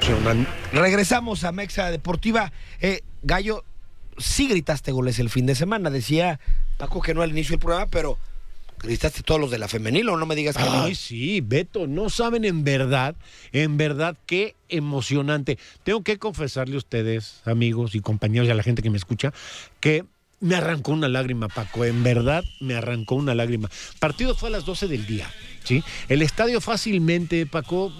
emocionan. Regresamos a Mexa Deportiva. Gallo, sí gritaste goles el fin de semana. Decía Paco que no al inicio del programa, pero gritaste todos los de la femenil, o no me digas que no. Ay, sí, Beto, no saben en verdad, qué emocionante. Tengo que confesarle a ustedes, amigos y compañeros y a la gente que me escucha, que me arrancó una lágrima, Paco, en verdad me arrancó una lágrima. Partido fue a las 12 del día, ¿sí? El estadio fácilmente, Paco,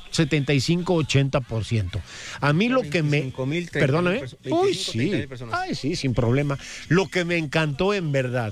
75-80%. A mí lo que me... Perdóname. Uy, sí. Ay, sí, sin problema. Lo que me encantó en verdad,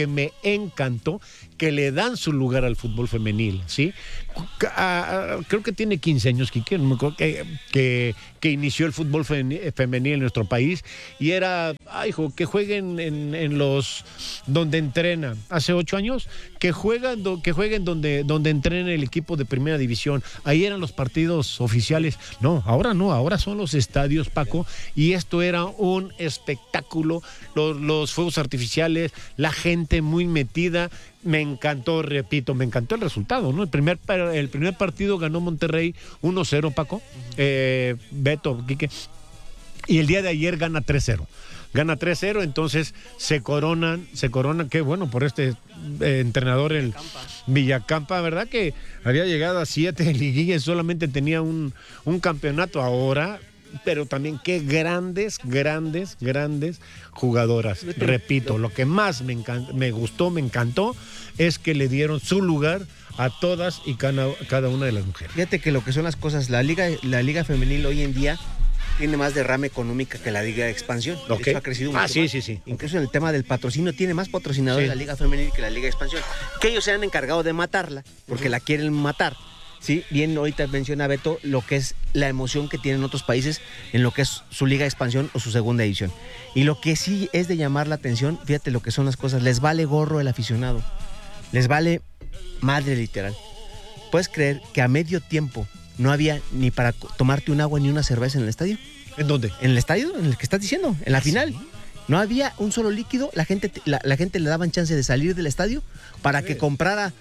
que le dan su lugar al fútbol femenil, ¿sí? Creo que tiene 15 años, Quique, no me acuerdo, que inició el fútbol femenil en nuestro país, y era, hijo, que jueguen en los donde entrena. Hace 8 años, que jueguen donde entrena el equipo de primera división. Ahí eran los partidos oficiales. No, ahora son los estadios, Paco, y esto era un espectáculo, los fuegos artificiales, la gente muy metida. Me encantó, repito, me encantó el resultado, ¿no? El primer partido ganó Monterrey 1-0, Paco, Beto, Quique, y el día de ayer gana 3-0. Entonces se coronan, qué bueno por este entrenador, el Villacampa, ¿verdad? Que había llegado a 7 liguillas, solamente tenía un campeonato ahora. Pero también qué grandes jugadoras. Repito, lo que más me encantó, es que le dieron su lugar a todas y cada una de las mujeres. Fíjate que lo que son las cosas, la liga femenil hoy en día tiene más derrama económica que la liga de expansión. Okay. Eso ha crecido mucho más. Sí. Incluso en el tema del patrocinio tiene más patrocinadores la liga femenil que la liga de expansión. Que ellos se han encargado de matarla, porque la quieren matar. Sí, bien, ahorita menciona Beto lo que es la emoción que tienen otros países en lo que es su liga de expansión o su segunda edición. Y lo que sí es de llamar la atención, fíjate lo que son las cosas, les vale gorro el aficionado, les vale madre literal. ¿Puedes creer que a medio tiempo no había ni para tomarte un agua ni una cerveza en el estadio? ¿En dónde? En el estadio, en el que estás diciendo, en la final. No había un solo líquido, la gente le daban chance de salir del estadio para que comprara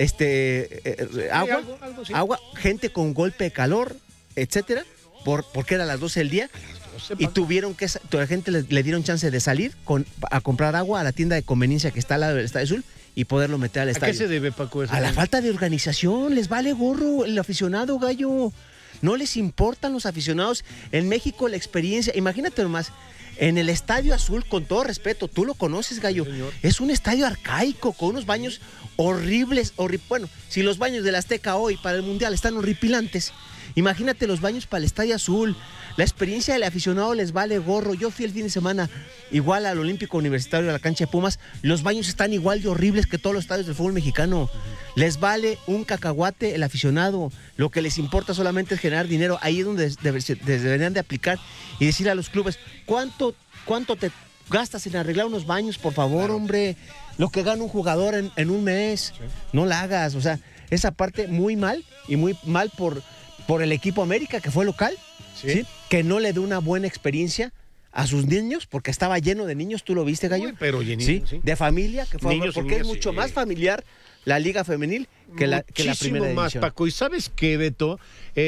agua, gente con golpe de calor, etcétera, porque era a las 12 del día, y la gente le dieron chance de salir a comprar agua a la tienda de conveniencia que está al lado del Estadio Azul y poderlo meter al estadio. ¿A qué se debe, Paco, eso? A la falta de organización, les vale gorro el aficionado, Gallo. No les importan los aficionados. En México la experiencia, imagínate nomás, en el Estadio Azul, con todo respeto, tú lo conoces, Gallo, es un estadio arcaico, con unos baños horribles. Bueno, si los baños del Azteca hoy para el Mundial están horripilantes, imagínate los baños para el Estadio Azul. La experiencia del aficionado les vale gorro. Yo fui el fin de semana igual al Olímpico Universitario, a la cancha de Pumas. Los baños están igual de horribles que todos los estadios del fútbol mexicano. Les vale un cacahuate el aficionado. Lo que les importa solamente es generar dinero. Ahí es donde deberían de aplicar y decirle a los clubes, ¿cuánto te gastas en arreglar unos baños, por favor, hombre? Lo que gana un jugador en un mes, no la hagas. O sea, esa parte muy mal, y muy mal por el equipo América, que fue local, ¿sí? Que no le dio una buena experiencia a sus niños, porque estaba lleno de niños, ¿tú lo viste, Gallo? Uy, pero llenito, ¿sí? De familia, que fue niños, porque niñas, es mucho más familiar la liga femenil que la primera más, edición. Paco. Y ¿sabes qué, Beto?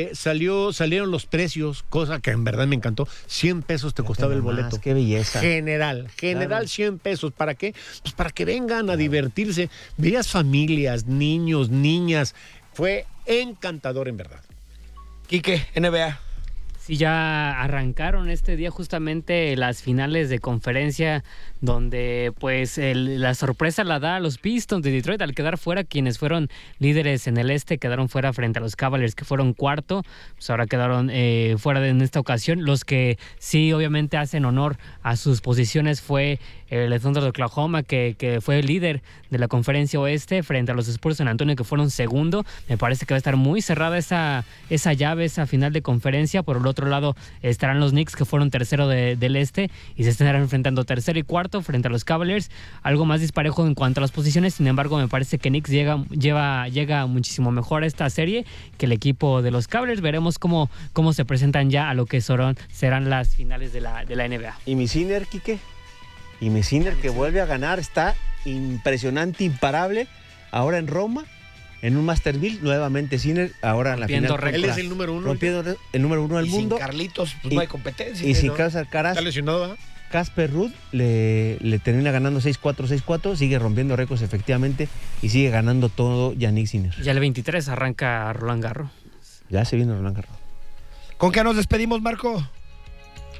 Salieron los precios, cosa que en verdad me encantó. 100 pesos te costaba el boleto. Qué belleza. General, claro. 100 pesos. ¿Para qué? Pues para que vengan a divertirse. Veías familias, niños, niñas. Fue encantador, en verdad. Quique, NBA. Sí, ya arrancaron este día justamente las finales de conferencia, donde pues la sorpresa la da a los Pistons de Detroit al quedar fuera. Quienes fueron líderes en el este quedaron fuera frente a los Cavaliers, que fueron cuarto. Pues ahora quedaron fuera en esta ocasión. Los que sí obviamente hacen honor a sus posiciones fue el Thunder de Oklahoma, que fue el líder de la conferencia oeste, frente a los Spurs de San Antonio, que fueron segundo. Me parece que va a estar muy cerrada esa llave, esa final de conferencia. Por el otro lado estarán los Knicks, que fueron tercero del este, y se estarán enfrentando tercero y cuarto frente a los Cavaliers. Algo más disparejo en cuanto a las posiciones. Sin embargo, me parece que Knicks llega muchísimo mejor a esta serie que el equipo de los Cavaliers. Veremos cómo se presentan ya a lo que serán las finales de la NBA. ¿Y mi Sinner, Quique? Y Messiner, que vuelve a ganar, está impresionante, imparable. Ahora en Roma, en un Masterville, nuevamente Sinner, ahora en la Rompiendo final. Él récords. es el número 1. Rompiendo el número 1 del Y mundo. sin Carlitos, pues Y- no hay competencia. Y sin ¿no? Carlos Alcaraz, ¿Está lesionado? ¿Ah? Casper Ruud le termina ganando 6-4, 6-4, sigue rompiendo récords efectivamente y sigue ganando todo Yannick Sinner. Ya el 23 arranca Roland Garros. Ya se viene Roland Garros. ¿Con qué nos despedimos, Marco?